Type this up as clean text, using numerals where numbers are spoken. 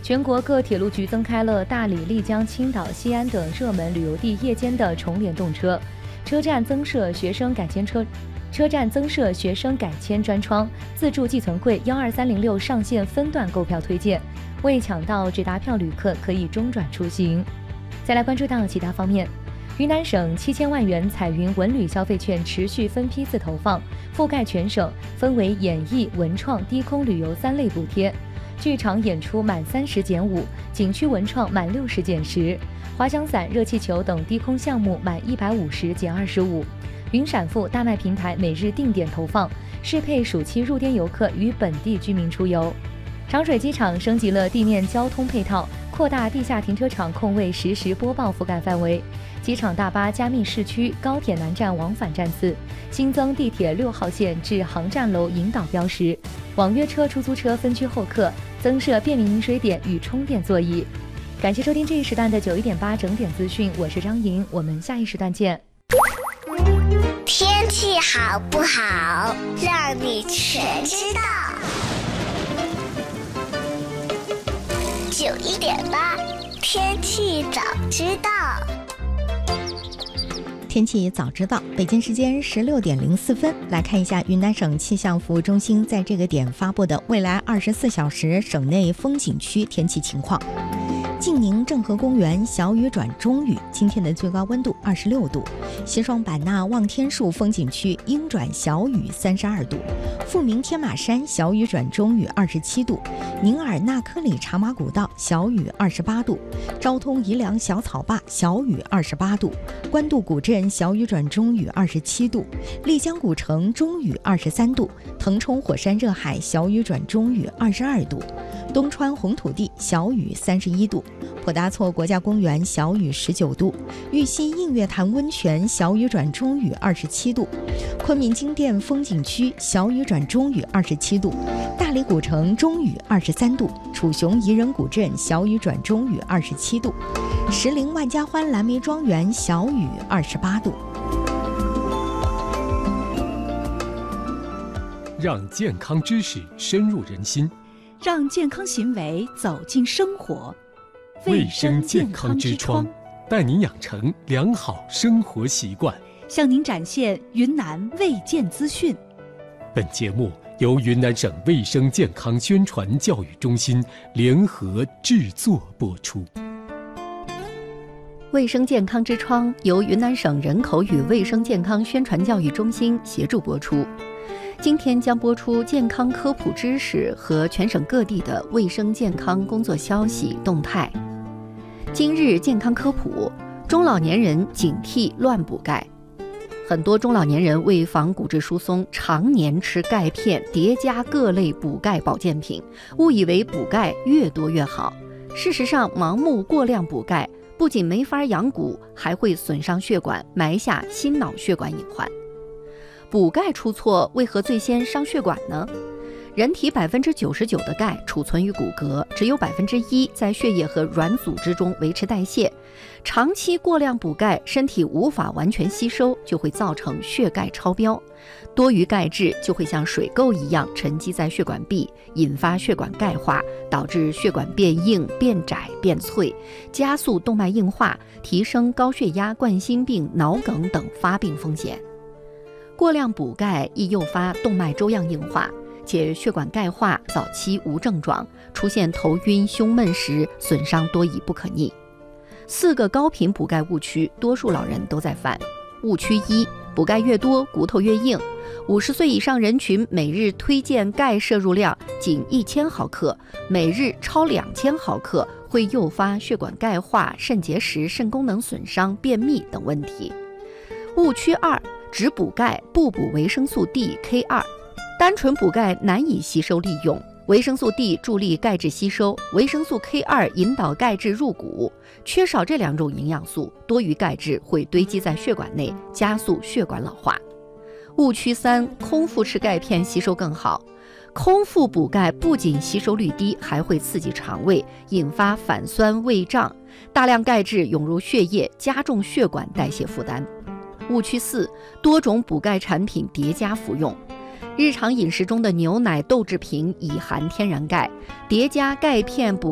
全国各铁路局增开了大理、丽江、青岛、西安等热门旅游地夜间的重联动车，车站增设学生改签专窗，自助寄存柜12306上线分段购票推荐，未抢到直达票旅客可以中转出行。再来关注到其他方面，云南省7000万元彩云文旅消费券持续分批次投放，覆盖全省，分为演艺、文创、低空旅游3类补贴。剧场演出满30减5，景区文创满60减10，滑翔伞、热气球等低空项目满150减25。云闪付大麦平台每日定点投放，适配暑期入滇游客与本地居民出游。长水机场升级了地面交通配套，扩大地下停车场空位实时播报覆盖范围。机场大巴加密市区、高铁南站往返站次，新增地铁6号线至航站楼引导标识。网约车、出租车分区候客，增设便民饮水点与充电座椅。感谢收听这一时段的91.8整点资讯，我是张莹，我们下一时段见。 天气好不好，让你全知道。91.8天气早知道。 天气早知道，北京时间16点04分，来看一下云南省气象服务中心在这个点发布的未来24小时省内风景区天气情况。晋宁郑和公园小雨转中雨，今天的最高温度26度。西双版纳望天树风景区阴转小雨32度。富民天马山小雨转中雨27度。宁尔纳科里茶马古道小雨28度。昭通宜良小草坝小雨28度。官渡古镇小雨转中雨27度。丽江古城中雨23度。腾冲火山热海小雨转中雨22度。东川红土地小雨31度。普达措国家公园小雨19度。玉溪映月潭温泉小雨转中雨27度。昆明金店风景区小雨转中雨27度。大理古城中雨23度。楚雄宜人古镇小雨转中雨27度。石林万家欢蓝莓庄园小雨28度。 让健康知识深入人心， 让健康行为走进生活。 卫生健康之窗，带您养成良好生活习惯， 向您展现云南卫健资讯。 本节目由云南省卫生健康宣传教育中心联合制作播出。 卫生健康之窗由云南省人口与卫生健康宣传教育中心协助播出。今天将播出健康科普知识和全省各地的卫生健康工作消息动态。今日健康科普：中老年人警惕乱补钙。很多中老年人为防骨质疏松，常年吃钙片，叠加各类补钙保健品，误以为补钙越多越好。事实上，盲目过量补钙不仅没法养骨，还会损伤血管，埋下心脑血管隐患。补钙出错为何最先伤血管呢？人体99%的钙储存于骨骼，只有1%在血液和软组织中维持代谢。长期过量补钙，身体无法完全吸收，就会造成血钙超标。多余钙质就会像水垢一样沉积在血管壁，引发血管钙化，导致血管变硬、变窄、变脆，加速动脉硬化，提升高血压、冠心病、脑梗等发病风险。过量补钙易诱发动脉粥样硬化，且血管钙化早期无症状，出现头晕、胸闷时，损伤多已不可逆。4个高频补钙误区，多数老人都在犯。误区1：补钙越多，骨头越硬。50岁以上人群每日推荐钙摄入量仅1000毫克，每日超2000毫克会诱发血管钙化、肾结石、肾功能损伤、便秘等问题。误区2：只补钙不补维生素 D、K2。单纯补钙难以吸收利用，维生素 D 助力钙质吸收，维生素 K2 引导钙质入骨。缺少这2种营养素，多余钙质会堆积在血管内，加速血管老化。误区3：空腹吃钙片吸收更好。空腹补钙不仅吸收率低，还会刺激肠胃，引发反酸胃胀，大量钙质涌入血液，加重血管代谢负担。误区4：多种补钙产品叠加服用。日常饮食中的牛奶、豆制品已含天然钙，叠加钙片补